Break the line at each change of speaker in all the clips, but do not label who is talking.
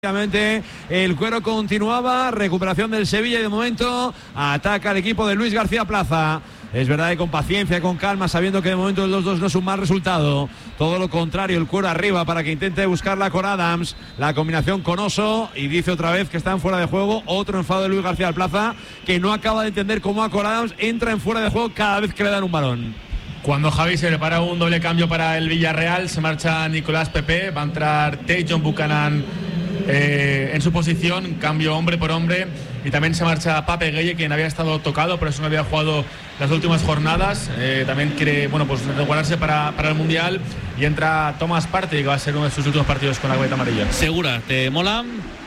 El Cuero continuaba, recuperación del Sevilla y de momento ataca el equipo de Luis García Plaza. Es verdad que con paciencia, con calma, sabiendo que de momento el 2-2 no es un mal resultado. Todo lo contrario, el Cuero arriba para que intente buscarla con Adams. La combinación con Oso y dice otra vez que está en fuera de juego. Otro enfado de Luis García Plaza que no acaba de entender cómo a Cor Adams entra en fuera de juego cada vez que le dan un balón.
Cuando Javi se prepara un doble cambio para el Villarreal, se marcha Nicolás Pepe, va a entrar John Buchanan en su posición, cambio hombre por hombre, y también se marcha Pape Gueye, quien había estado tocado, por eso no había jugado las últimas jornadas, también quiere resguardarse para el Mundial, y entra Thomas Partey, que va a ser uno de sus últimos partidos con la camiseta amarilla.
¿Segura? ¿Te mola?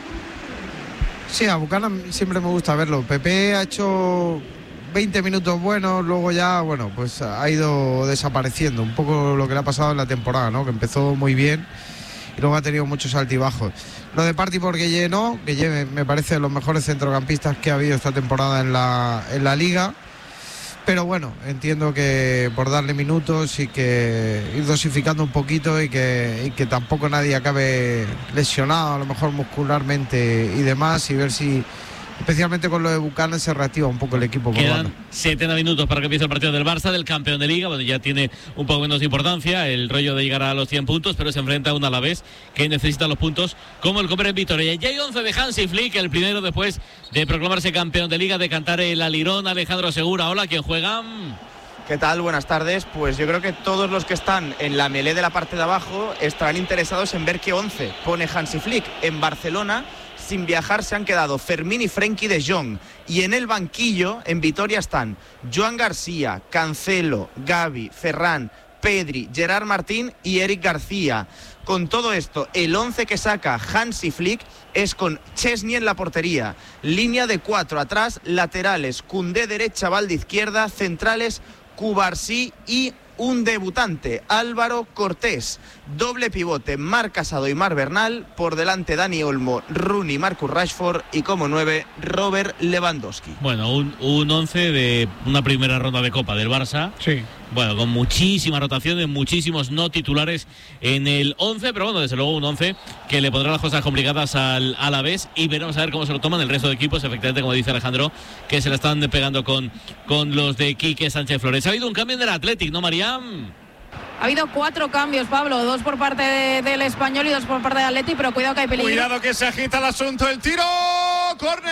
Sí, a Buchanan siempre me gusta verlo. Pepe ha hecho 20 minutos buenos, luego ya, pues ha ido desapareciendo, un poco lo que le ha pasado en la temporada, ¿no? Que empezó muy bien y luego ha tenido muchos altibajos. Lo de Partey por Gueye no, Gueye me parece de los mejores centrocampistas que ha habido esta temporada en la Liga, pero bueno, entiendo que por darle minutos y que ir dosificando un poquito y que tampoco nadie acabe lesionado, a lo mejor muscularmente y demás, y ver si especialmente con lo de Buchanan se reactiva un poco el equipo.
Quedan 70 minutos para que empiece el partido del Barça, del campeón de Liga. Bueno, ya tiene un poco menos de importancia el rollo de llegar a los 100 puntos, pero se enfrenta a un Alavés que necesita los puntos como el comer en Vitoria. Ya hay 11 de Hansi Flick, el primero después de proclamarse campeón de Liga, de cantar el alirón. Alejandro Segura, hola, ¿quién juega?
¿Qué tal? Buenas tardes. Pues yo creo que todos los que están en la melé de la parte de abajo estarán interesados en ver qué 11 pone Hansi Flick. En Barcelona, sin viajar, se han quedado Fermín y Frenkie de Jong. Y en el banquillo, en Vitoria, están Joan García, Cancelo, Gavi, Ferran, Pedri, Gerard Martín y Eric García. Con todo esto, el 11 que saca Hansi Flick es con Chesney en la portería, línea de 4 atrás, laterales, Koundé derecha, Valde izquierda, centrales, Cubarsí y un debutante, Álvaro Cortés. Doble pivote, Marc Casado y Marc Bernal. Por delante, Dani Olmo, Rooney, Marcus Rashford. Y como 9, Robert Lewandowski.
Bueno, un 11 de una primera ronda de Copa del Barça.
Sí.
Bueno, con muchísimas rotaciones, muchísimos no titulares en el 11, pero bueno, desde luego un 11 que le pondrá las cosas complicadas al Alavés, y veremos a ver cómo se lo toman el resto de equipos, efectivamente, como dice Alejandro, que se la están pegando con los de Quique Sánchez Flores. Ha habido un cambio en el Athletic, ¿no, Mariam?
Ha habido 4 cambios, Pablo, 2 por parte del Español y 2 por parte del Athletic, pero cuidado que hay peligro.
Cuidado que se agita el asunto, el tiro, córner.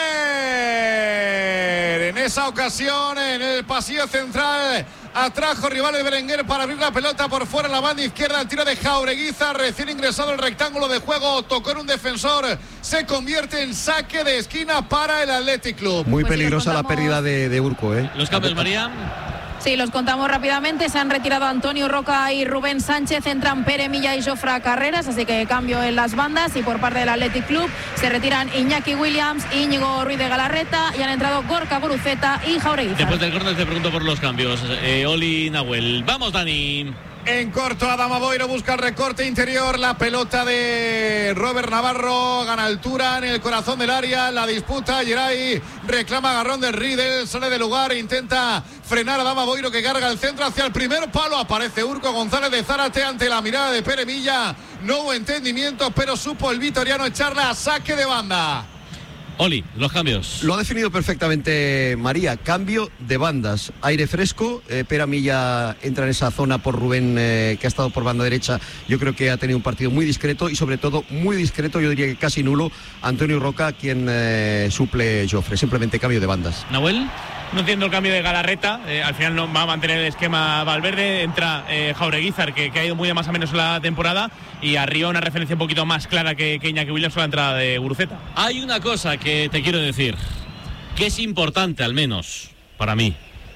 En esa ocasión, en el pasillo central, atrajo rivales Berenguer para abrir la pelota por fuera en la banda izquierda. El tiro de Jaureguiza, recién ingresado el rectángulo de juego, tocó en un defensor, se convierte en saque de esquina para el Athletic Club.
Muy peligrosa la pérdida de Urco, ¿eh?
Los cambios, Mariam.
Sí, los contamos rápidamente. Se han retirado Antonio Roca y Rubén Sánchez. Entran Pere Milla y Jofra Carreras, así que cambio en las bandas. Y por parte del Athletic Club se retiran Iñaki Williams, Íñigo Ruiz de Galarreta, y han entrado Gorka Guruceta y Jaureguiza.
Después del córner te pregunto por los cambios. Oli Nahuel. Vamos, Dani.
En corto, Adama Boiro busca el recorte interior. La pelota de Robert Navarro gana altura en el corazón del área. La disputa, Geray reclama agarrón de Riedel, sale del lugar, intenta frenar a Adama Boiro, que carga el centro hacia el primer palo. Aparece Urco González de Zárate ante la mirada de Pere Milla. No hubo entendimiento, pero supo el vitoriano echarla a saque de banda.
Oli, los cambios.
Lo ha definido perfectamente María. Cambio de bandas, aire fresco. Pere Milla entra en esa zona por Rubén, que ha estado por banda derecha. Yo creo que ha tenido un partido muy discreto y sobre todo muy discreto, yo diría que casi nulo, Antonio Roca, quien suple Jofre. Simplemente cambio de bandas.
Nahuel.
No entiendo el cambio de Galarreta, al final no va a mantener el esquema Valverde, entra Jaureguizar, que ha ido muy a más o menos la temporada, y arriba una referencia un poquito más clara que Iñaki Williams con la entrada de Guruceta.
Hay una cosa que te quiero decir, que es importante, al menos para mí.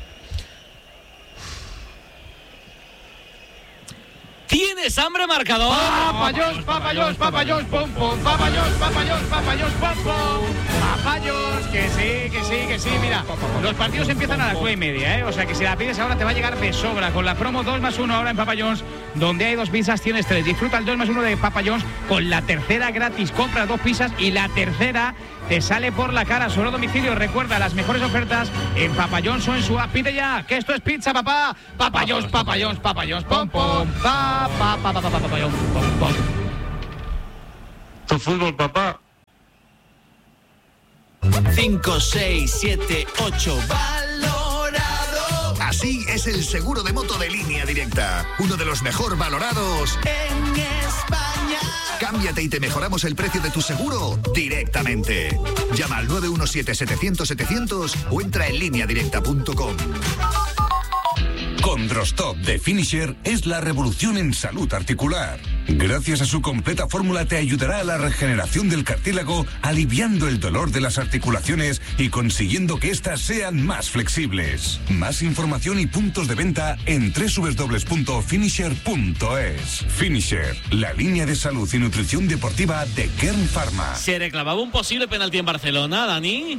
¿Tienes hambre, marcador?
Papayos, papayos, papayos, pom, pom, papayos, papayos, papayos, pom, pom. Papayos, que sí, mira, los partidos empiezan a las 9:30, o sea que si la pides ahora te va a llegar de sobra, con la promo 2+1 ahora en Papayons, donde hay 2 pizzas tienes 3, disfruta el 2+1 de Papayons con la tercera gratis, compra 2 pizzas y la tercera te sale por la cara, solo domicilio. Recuerda las mejores ofertas en Papayons o en su app. Pide ya, que esto es pizza, papá. Papayons, papayons, papayons, pom, pom, papayons, pom, pom.
Tu fútbol, papá. 5, 6, 7, 8. ¡Valorado!
Así es el seguro de moto de Línea Directa. Uno de los mejor valorados
En España.
Cámbiate y te mejoramos el precio de tu seguro directamente. Llama al 917-700-700 o entra en lineadirecta.com.
Condrostop de Finisher es la revolución en salud articular. Gracias a su completa fórmula te ayudará a la regeneración del cartílago, aliviando el dolor de las articulaciones y consiguiendo que éstas sean más flexibles. Más información y puntos de venta en www.finisher.es. Finisher, la línea de salud y nutrición deportiva de Kern Pharma.
¿Se reclamaba un posible penalti en Barcelona, Dani?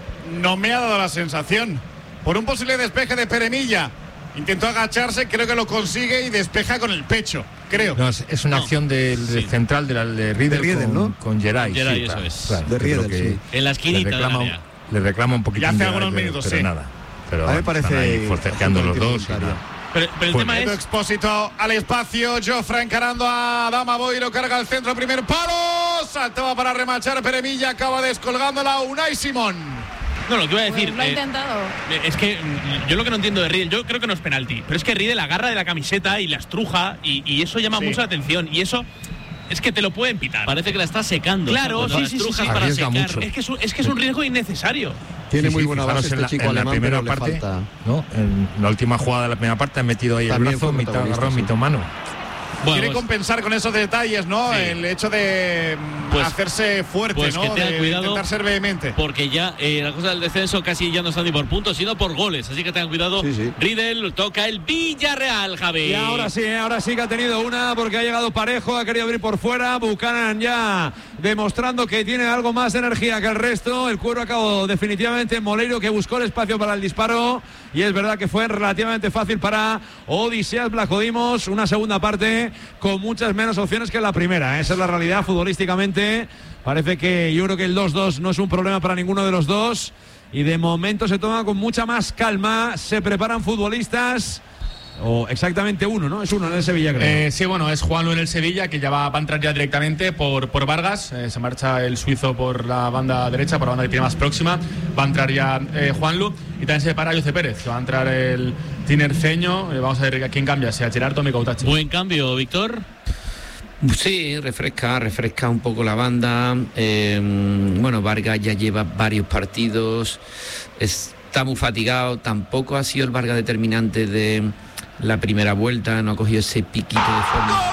No me ha dado la sensación. Por un posible despeje de Peremilla. Intentó agacharse, creo que lo consigue y despeja con el pecho, creo.
No, es una acción del central de Riedel con Geray.
Geray, eso es.
Claro,
de Riedel, sí.
En la esquinita del área.
Le reclama un poquito.
Ya hace algunos minutos,
pero
sí.
nada. Pero
A mí me parece
ahí forcejeando los dos.
Pero el tema es...
Expósito al espacio, Jofra encarando a Dama Boy, lo carga al centro, primer palo, saltaba para remachar Peremilla, acaba descolgándola Unai Simón.
No, lo que iba a decir...
Lo ha intentado.
Es que yo lo que no entiendo de Riedel, yo creo que no es penalti, pero es que Riedel agarra de la camiseta y la estruja y eso llama mucho la atención y eso es que te lo pueden pitar.
Parece que la está secando.
Claro, sí.
Para secar.
Mucho.
Es que es un riesgo innecesario.
Tiene muy buena base
fijaros
este chico
en la
alemán,
primera
pero le
parte,
falta.
¿no? En la última jugada de la primera parte ha metido ahí
También
el brazo,
fue
mitad
protagonista,
agarrón,
sí.
mitad mano.
Bueno,
Quiere compensar con esos detalles, ¿no?
Sí.
El hecho de hacerse fuerte,
pues
¿no?
que tengan
De
cuidado,
intentar ser vehemente.
porque ya la cosa del descenso casi ya no está ni por puntos, sino por goles. Así que tengan cuidado.
Sí.
Riedel, toca el Villarreal, Javi.
Y ahora sí que ha tenido una porque ha llegado parejo, ha querido abrir por fuera. Buchanan ya demostrando que tiene algo más de energía que el resto. El cuero acabó definitivamente en Moleiro, que buscó el espacio para el disparo. Y es verdad que fue relativamente fácil para Odiseas Vlachodimos. Una segunda parte con muchas menos opciones que la primera. Esa es la realidad futbolísticamente. Parece que yo creo que el 2-2 no es un problema para ninguno de los dos. Y de momento se toma con mucha más calma. Se preparan futbolistas. O exactamente uno, ¿no? Es uno en el Sevilla, creo.
Sí, bueno, es Juanlu en el Sevilla, que ya va a entrar ya directamente por Vargas. Se marcha el suizo por la banda derecha, por la banda que tiene más próxima. Va a entrar ya Juanlu. Y también se separa Jose Pérez. Va a entrar el tinerfeño. Vamos a ver a quién cambia, sea Gerardo o Micautachi.
Buen cambio, Víctor.
Sí, refresca un poco la banda. Bueno, Vargas ya lleva varios partidos. Está muy fatigado. Tampoco ha sido el Vargas determinante de la primera vuelta, no ha cogido ese piquito de forma.